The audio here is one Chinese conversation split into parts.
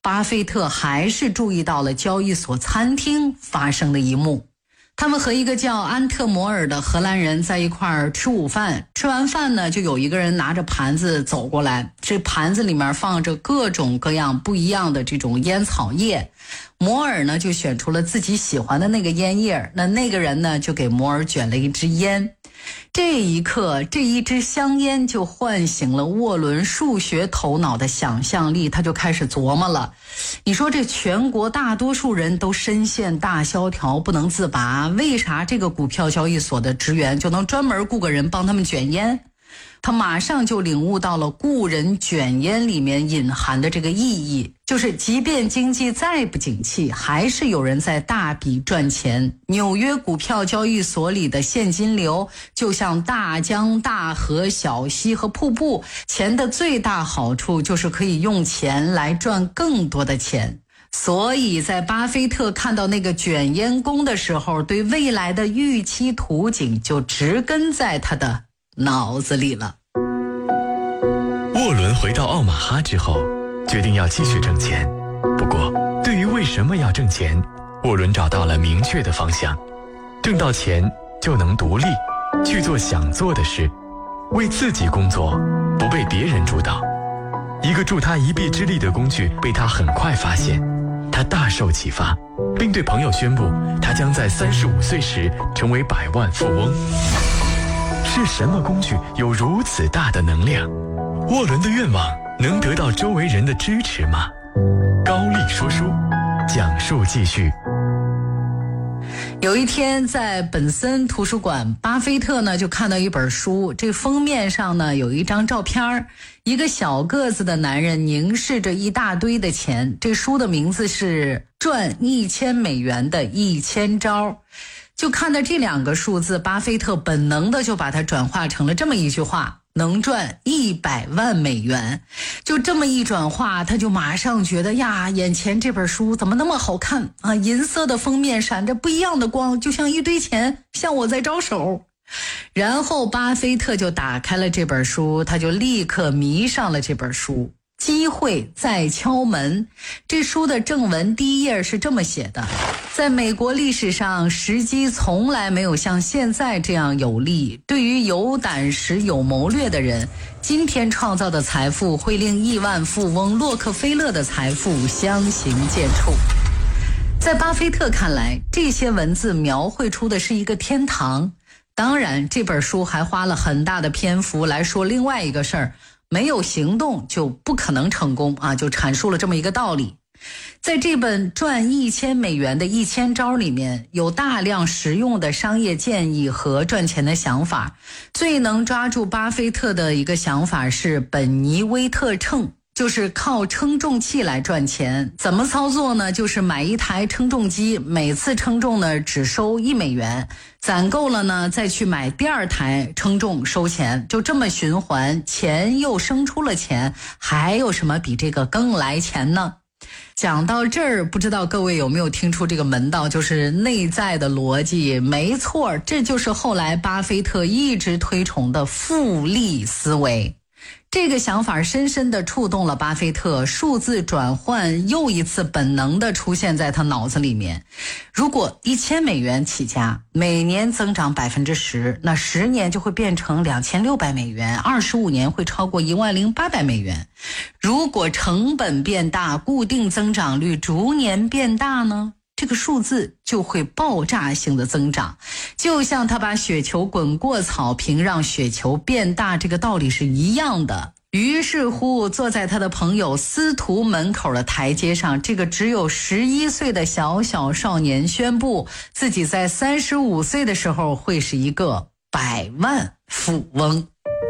巴菲特还是注意到了交易所餐厅发生的一幕。他们和一个叫安特摩尔的荷兰人在一块儿吃午饭，吃完饭呢，就有一个人拿着盘子走过来，这盘子里面放着各种各样不一样的这种烟草叶。摩尔呢就选出了自己喜欢的那个烟叶，那个人呢就给摩尔卷了一支烟。这一刻，这一支香烟就唤醒了沃伦数学头脑的想象力，他就开始琢磨了。你说这全国大多数人都深陷大萧条不能自拔，为啥这个股票交易所的职员就能专门雇个人帮他们卷烟？他马上就领悟到了雇人卷烟里面隐含的这个意义，就是即便经济再不景气，还是有人在大笔赚钱。纽约股票交易所里的现金流就像大江大河、小溪和瀑布，钱的最大好处就是可以用钱来赚更多的钱。所以在巴菲特看到那个卷烟工的时候，对未来的预期图景就植根在他的脑子里了。 沃伦回到奥马哈之后，决定要继续挣钱。不过，对于为什么要挣钱，沃伦找到了明确的方向。挣到钱就能独立，去做想做的事，为自己工作，不被别人主导。一个助他一臂之力的工具被他很快发现，他大受启发，并对朋友宣布，他将在35岁时成为100万富翁。是什么工具有如此大的能量？沃伦的愿望能得到周围人的支持吗？高丽说书，讲述继续。 有一天在本森图书馆，巴菲特呢就看到一本书，这封面上呢有一张照片，一个小个子的男人凝视着一大堆的钱。这书的名字是赚1000美元的1000招。就看到这两个数字，巴菲特本能的就把它转化成了这么一句话：能赚100万美元。就这么一转化，他就马上觉得呀，眼前这本书怎么那么好看啊！银色的封面闪着不一样的光，就像一堆钱向我在招手。然后巴菲特就打开了这本书，他就立刻迷上了这本书。机会在敲门。这书的正文第一页是这么写的：在美国历史上，时机从来没有像现在这样有利。对于有胆识、有谋略的人，今天创造的财富会令亿万富翁洛克菲勒的财富相形见绌。在巴菲特看来，这些文字描绘出的是一个天堂。当然，这本书还花了很大的篇幅来说另外一个事儿，没有行动就不可能成功啊，就阐述了这么一个道理。在这本赚1000美元的1000招里面，有大量实用的商业建议和赚钱的想法。最能抓住巴菲特的一个想法是本尼威特秤，就是靠称重器来赚钱。怎么操作呢？就是买一台称重机，每次称重呢只收1美元，攒够了呢再去买第二台称重收钱，就这么循环，钱又生出了钱，还有什么比这个更来钱呢？讲到这儿，不知道各位有没有听出这个门道，就是内在的逻辑。没错，这就是后来巴菲特一直推崇的复利思维。这个想法深深地触动了巴菲特，数字转换又一次本能地出现在他脑子里面。如果1000美元起家，每年增长10%，那10年就会变成2600美元，25年会超过10800美元。如果成本变大，固定增长率逐年变大呢？这个数字就会爆炸性的增长，就像他把雪球滚过草坪让雪球变大这个道理是一样的。于是乎，坐在他的朋友司徒门口的台阶上，这个只有11岁的小少年宣布自己在35岁的时候会是一个100万富翁。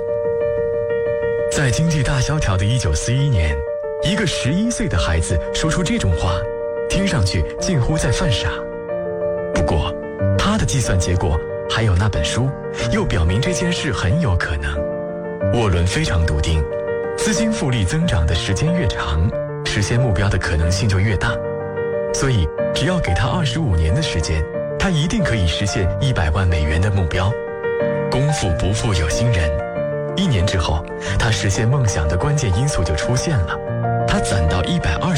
在经济大萧条的1941年，一个11岁的孩子说出这种话，听上去近乎在犯傻。不过他的计算结果还有那本书又表明这件事很有可能。沃伦非常笃定，资金复利增长的时间越长，实现目标的可能性就越大。所以只要给他25年的时间，他一定可以实现100万美元的目标。功夫不负有心人，1年之后他实现梦想的关键因素就出现了，他攒到120